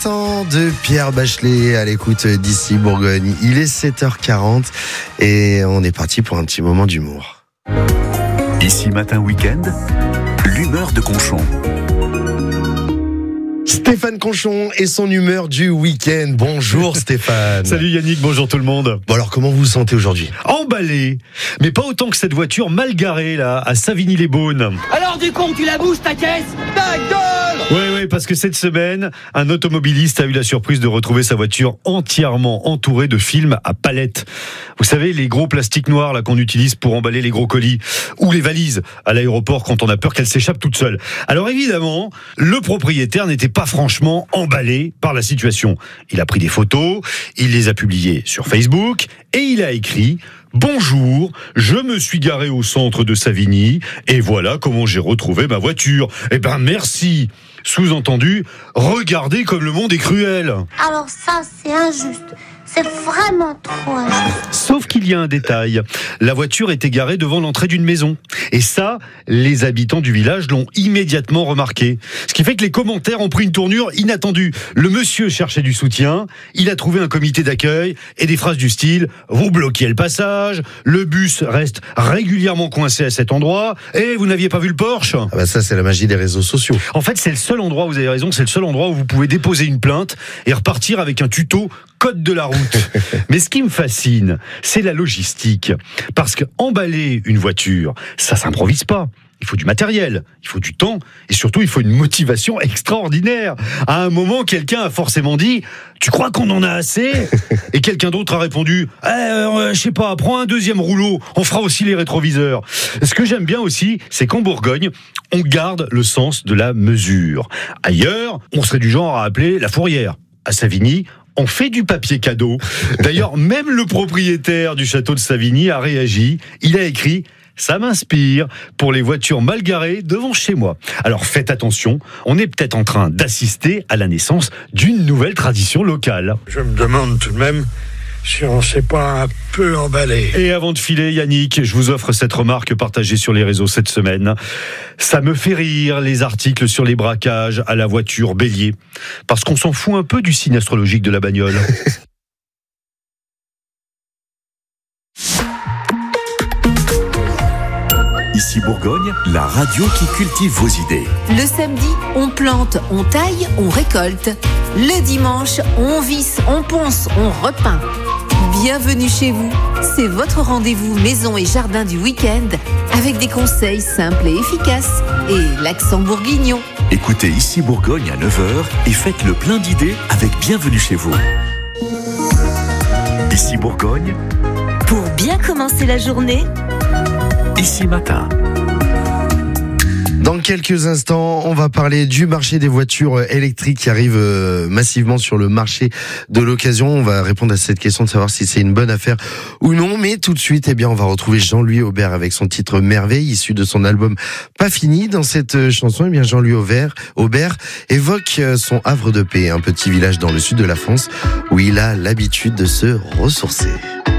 matin de Pierre Bachelet à l'écoute d'Ici Bourgogne. Il est 7h40 et on est parti pour un petit moment d'humour. Ici Matin Week-end, l'humeur de Conchon. Stéphane Conchon et son humeur du week-end. Bonjour Stéphane. Salut Yannick, bonjour tout le monde. Bon alors comment vous vous sentez aujourd'hui ? Emballé, mais pas autant que cette voiture mal garée là, à Savigny-les-Beaunes. Alors du con, tu la bouges ta caisse ? Ta gueule ! Oui, parce que cette semaine, un automobiliste a eu la surprise de retrouver sa voiture entièrement entourée de films à palettes. Vous savez, les gros plastiques noirs là qu'on utilise pour emballer les gros colis, ou les valises à l'aéroport quand on a peur qu'elles s'échappent toutes seules. Alors évidemment, le propriétaire n'était pas franchement emballé par la situation. Il a pris des photos, il les a publiées sur Facebook et il a écrit « Bonjour, je me suis garé au centre de Savigny et voilà comment j'ai retrouvé ma voiture. Eh ben merci !» Sous-entendu, regardez comme le monde est cruel. Alors ça, c'est injuste. C'est vraiment trop injuste. Sauf qu'il y a un détail. La voiture était garée devant l'entrée d'une maison. Et ça, les habitants du village l'ont immédiatement remarqué. Ce qui fait que les commentaires ont pris une tournure inattendue. Le monsieur cherchait du soutien, il a trouvé un comité d'accueil et des phrases du style « Vous bloquez le passage, le bus reste régulièrement coincé à cet endroit, et vous n'aviez pas vu le Porsche ?» Ah bah ça c'est la magie des réseaux sociaux. En fait, c'est le seul endroit, vous avez raison, c'est le seul endroit où vous pouvez déposer une plainte et repartir avec un tuto code de la route. Mais ce qui me fascine, c'est la logistique. Parce que emballer une voiture, ça s'improvise pas. Il faut du matériel, il faut du temps, et surtout il faut une motivation extraordinaire. À un moment, quelqu'un a forcément dit « Tu crois qu'on en a assez ?» Et quelqu'un d'autre a répondu « je sais pas, prends un deuxième rouleau, on fera aussi les rétroviseurs. » Ce que j'aime bien aussi, c'est qu'en Bourgogne, on garde le sens de la mesure. Ailleurs, on serait du genre à appeler la fourrière. À Savigny, on fait du papier cadeau. D'ailleurs, même le propriétaire du château de Savigny a réagi. Il a écrit « Ça m'inspire pour les voitures mal garées devant chez moi ». Alors faites attention, on est peut-être en train d'assister à la naissance d'une nouvelle tradition locale. Je me demande tout de même si on ne s'est pas un peu emballé. Et avant de filer, Yannick, je vous offre cette remarque partagée sur les réseaux cette semaine. Ça me fait rire, les articles sur les braquages à la voiture bélier. Parce qu'on s'en fout un peu du signe astrologique de la bagnole. Ici Bourgogne, la radio qui cultive vos idées. Le samedi, on plante, on taille, on récolte. Le dimanche, on visse, on ponce, on repeint. Bienvenue chez vous. C'est votre rendez-vous maison et jardin du week-end avec des conseils simples et efficaces et l'accent bourguignon. Écoutez Ici Bourgogne à 9h et faites le plein d'idées avec Bienvenue chez vous. Ici Bourgogne, pour bien commencer la journée, Ici Matin. Dans quelques instants, on va parler du marché des voitures électriques qui arrive massivement sur le marché de l'occasion. On va répondre à cette question de savoir si c'est une bonne affaire ou non. Mais tout de suite, on va retrouver Jean-Louis Aubert avec son titre Merveille, issu de son album Pas Fini. Dans cette chanson, Jean-Louis Aubert évoque son havre de paix, un petit village dans le sud de la France où il a l'habitude de se ressourcer.